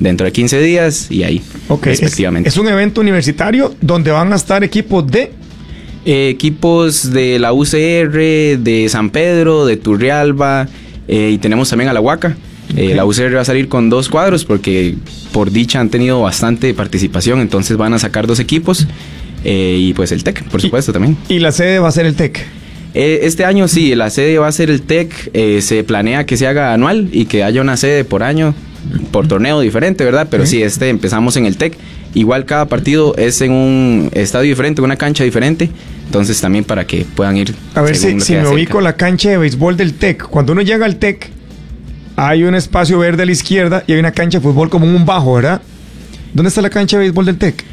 dentro de 15 días y ahí, respectivamente. Es un evento universitario donde van a estar equipos de... equipos de la UCR, de San Pedro, de Turrialba, y tenemos también a la Huaca. La UCR va a salir con 2 cuadros porque por dicha han tenido bastante participación, entonces van a sacar 2 equipos, y pues el TEC, por supuesto, también. ¿Y la sede va a ser el TEC? Este año sí, la sede va a ser el TEC. Se planea que se haga anual y que haya una sede por año, por torneo diferente, ¿verdad? Pero sí, empezamos en el TEC. Igual cada partido es en un estadio diferente, una cancha diferente. Entonces también para que puedan ir. A ver si me ubico la cancha de béisbol del TEC. Cuando uno llega al TEC, hay un espacio verde a la izquierda y hay una cancha de fútbol como un bajo, ¿verdad? ¿Dónde está la cancha de béisbol del TEC?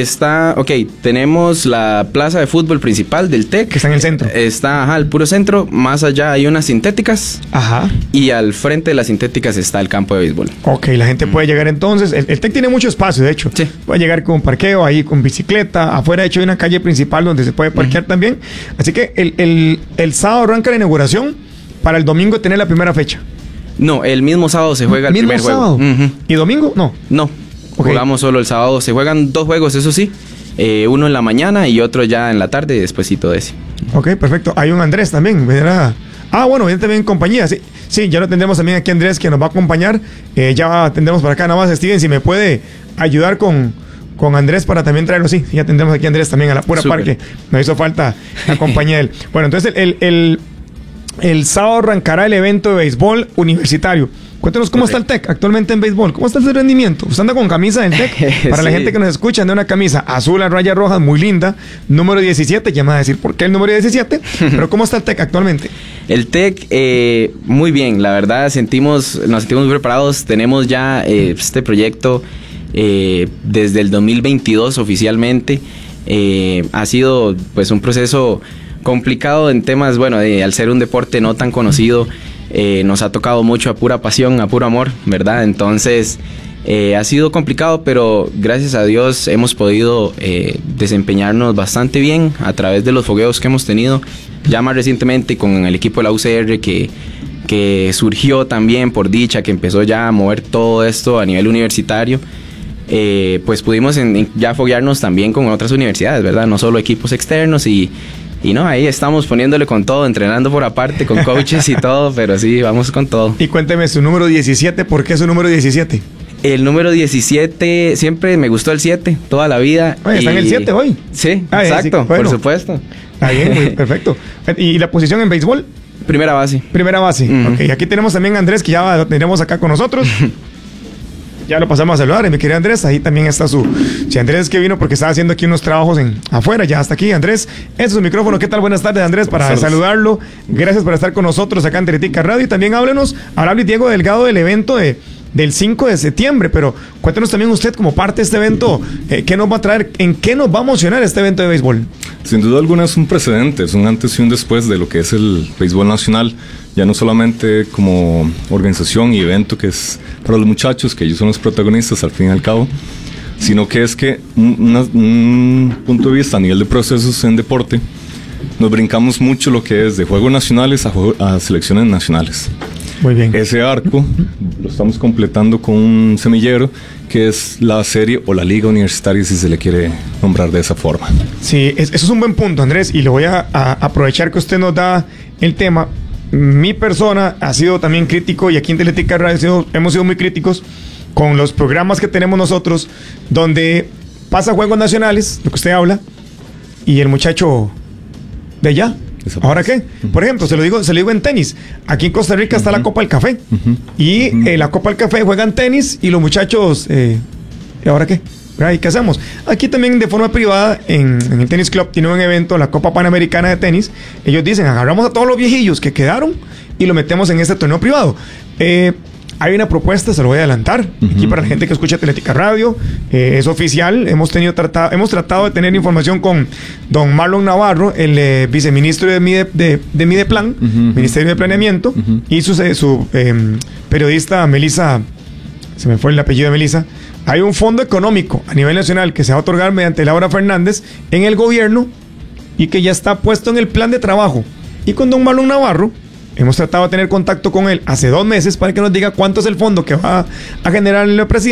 Tenemos la plaza de fútbol principal del TEC. Que está en el centro. Está, al puro centro. Más allá hay unas sintéticas. Ajá. Y al frente de las sintéticas está el campo de béisbol. Ok, la gente puede llegar entonces. El TEC tiene mucho espacio, de hecho. Sí. Puede llegar con parqueo, ahí con bicicleta. Afuera, de hecho, hay una calle principal donde se puede parquear también. Así que el sábado arranca la inauguración para el domingo tener la primera fecha. No, el mismo sábado se juega el primer sábado. Juego. ¿Y domingo? No. No. Jugamos solo el sábado. Se juegan 2 juegos, eso sí. Uno en la mañana y otro ya en la tarde y despuesito de ese. Ok, perfecto. Hay un Andrés también, ¿verdad? Bueno, viene también en compañía. Sí, ya lo tendremos también aquí Andrés, que nos va a acompañar. Ya tendremos para acá. Nada más, Steven, si me puede ayudar con Andrés para también traerlo. Sí, ya tendremos aquí Andrés también a la pura parque. Nos hizo falta la compañía de él. Bueno, entonces el sábado arrancará el evento de béisbol universitario. Cuéntanos cómo está el TEC actualmente en béisbol. ¿Cómo está el rendimiento? ¿Usted anda con camisa del TEC? Para la gente que nos escucha, anda una camisa azul a rayas rojas, muy linda, número 17. Ya me va a decir por qué el número 17. Pero ¿cómo está el TEC actualmente? El TEC, muy bien. La verdad, nos sentimos muy preparados. Tenemos ya este proyecto desde el 2022 oficialmente. Ha sido pues un proceso complicado en temas, al ser un deporte no tan conocido. Nos ha tocado mucho a pura pasión, a puro amor, ¿verdad? Entonces ha sido complicado, pero gracias a Dios hemos podido desempeñarnos bastante bien a través de los fogueos que hemos tenido. Ya más recientemente con el equipo de la UCR que surgió también por dicha, que empezó ya a mover todo esto a nivel universitario. Pues pudimos ya foguearnos también con otras universidades, ¿verdad? No solo equipos externos y no, ahí estamos poniéndole con todo, entrenando por aparte, con coaches y todo, pero sí, vamos con todo. Y cuénteme su número 17, ¿por qué su número 17? El número 17, siempre me gustó el 7, toda la vida. Oye, ¿está en el 7 hoy? Sí, exacto, sí, bueno, por supuesto. Está bien, muy perfecto. ¿Y la posición en béisbol? Primera base. Primera base, Ok, aquí tenemos también a Andrés, que ya lo tenemos acá con nosotros. Ya lo pasamos a saludar, mi querido Andrés. Ahí también está Si Andrés que vino porque estaba haciendo aquí unos trabajos afuera, ya hasta aquí, Andrés. Este es su micrófono. ¿Qué tal? Buenas tardes, Andrés, para saludarlo. Gracias por estar con nosotros acá en Teletica Radio. Y también háblanos Diego Delgado del evento del 5 de septiembre, pero cuéntenos también usted como parte de este evento, ¿qué nos va a traer, en qué nos va a emocionar este evento de béisbol? Sin duda alguna es un precedente, es un antes y un después de lo que es el béisbol nacional, ya no solamente como organización y evento que es para los muchachos, que ellos son los protagonistas al fin y al cabo, sino que es que un punto de vista a nivel de procesos en deporte, nos brincamos mucho lo que es de juegos nacionales a selecciones nacionales. Muy bien. Ese arco lo estamos completando con un semillero que es la serie o la liga universitaria, si se le quiere nombrar de esa forma. Sí, eso es un buen punto, Andrés, y le voy a aprovechar que usted nos da el tema. Mi persona ha sido también crítico, y aquí en Teletica Radio hemos sido muy críticos con los programas que tenemos nosotros, donde pasa juegos nacionales, lo que usted habla, y el muchacho de allá. ¿Ahora qué? Por ejemplo, se lo digo en tenis. Aquí en Costa Rica está la Copa del Café. Y la Copa del Café juegan tenis y los muchachos, ¿y ahora qué? ¿Y qué hacemos? Aquí también de forma privada, en el Tennis Club, tiene un evento, la Copa Panamericana de Tenis. Ellos dicen, agarramos a todos los viejillos que quedaron y lo metemos en este torneo privado. Hay una propuesta, se lo voy a adelantar, aquí para la gente que escucha Teletica Radio, es oficial. Hemos tratado de tener información con don Marlon Navarro, el viceministro de Mideplan, Ministerio de Planeamiento, y su periodista Melissa, se me fue el apellido de Melissa. Hay un fondo económico a nivel nacional que se va a otorgar mediante Laura Fernández en el gobierno y que ya está puesto en el plan de trabajo. Y con don Marlon Navarro hemos tratado de tener contacto con él hace 2 meses para que nos diga cuánto es el fondo que va a generar el presidente.